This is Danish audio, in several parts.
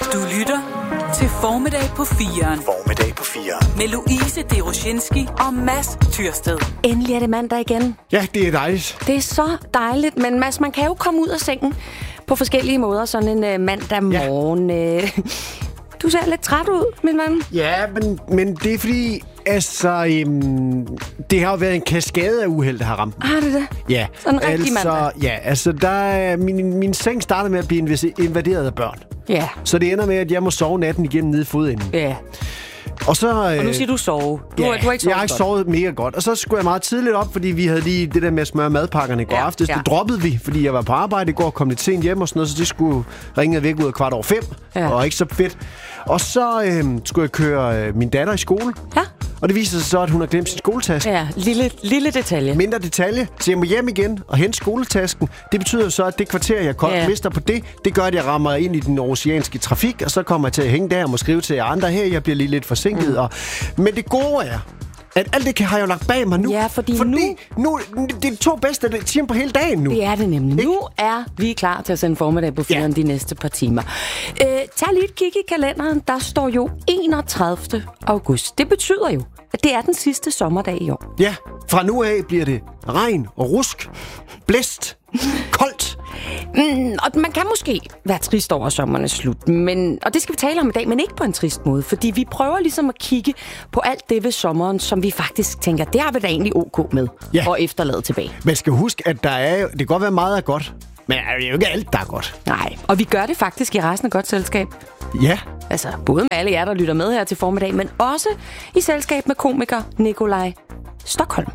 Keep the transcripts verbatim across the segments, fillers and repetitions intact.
Du lytter til Formiddag på firen. Formiddag på firen. Med Louise Deroshinski og Mads Tyrsted. Endelig er det mandag igen. Ja, det er dejligt. Det er så dejligt, men Mads, man kan jo komme ud af sengen på forskellige måder sådan en uh, mandag morgen. Ja. Uh, du ser lidt træt ud, min mand. Ja, men, men det er fordi, altså, øhm, det har jo været en kaskade af uheld, der har ramt. Har det det? Ja. Sådan en rigtig altså, mandag. Ja, altså, der er, min, min seng starter med at blive invaderet af børn. Ja. Så det ender med, at jeg må sove natten igennem nede i fodenden. Ja. Og, så, og nu siger du sove. Du, ja, har, du har ikke sovet jeg har ikke sovet mega godt. Og så skulle jeg meget tidligt op, fordi vi havde lige det der med at smøre madpakkerne i går ja, aftes. Ja. Det droppede vi, fordi jeg var på arbejde i går og kom lidt sent hjem og sådan noget, så det skulle ringe væk ud af kvart over fem. Ja. Og ikke så fedt. Og så øh, skulle jeg køre øh, min datter i skole. Ja. Og det viser sig så, at hun har glemt sin skoletaske. Ja, lille, lille detalje. Mindre detalje. Så jeg må hjem igen og hente skoletasken. Det betyder så, at det kvarter, jeg koldt ja. mister på det, det gør, at jeg rammer ind i den oceanske trafik, og så kommer jeg til at hænge der og må skrive til jer andre her. Jeg bliver lige lidt forsinket. Mm. Og... Men det gode er, at alt det kan, har jeg jo lagt bag mig nu. Ja, fordi, fordi nu... nu... Det er de to bedste timer på hele dagen nu. Det er det nemlig. Ik? Nu er vi klar til at sende Formiddag på firen ja. de næste par timer. Øh, tag lige et kig i kalenderen. Der står jo enogtredivte august. Det betyder jo, at det er den sidste sommerdag i år. Ja, fra nu af bliver det regn og rusk, blæst, koldt. Mm, og man kan måske være trist over sommerens slut, men, og det skal vi tale om i dag, men ikke på en trist måde, fordi vi prøver ligesom at kigge på alt det ved sommeren, som vi faktisk tænker, det har vi da egentlig ok med ja. og efterlade tilbage. Man skal huske, at der er, det kan godt være meget af godt, men det er jo ikke alt, der er godt. Nej, og vi gør det faktisk i resten af godt selskab. Ja. Altså, både med alle jer, der lytter med her til formiddag, men også i selskab med komiker Nikolaj Stockholm.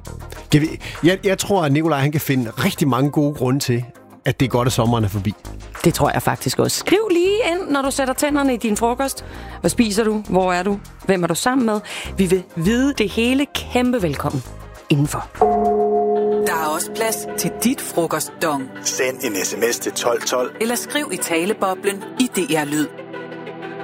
Jeg, jeg tror, at Nikolaj han kan finde rigtig mange gode grunde til, at det er godt, at sommeren er forbi. Det tror jeg faktisk også. Skriv lige ind, når du sætter tænderne i din frokost. Hvad spiser du? Hvor er du? Hvem er du sammen med? Vi vil vide det hele. Kæmpe velkommen indenfor. Der er også plads til dit frokostdong. Send en sms til tolv tolv. Eller skriv i taleboblen i D R Lyd.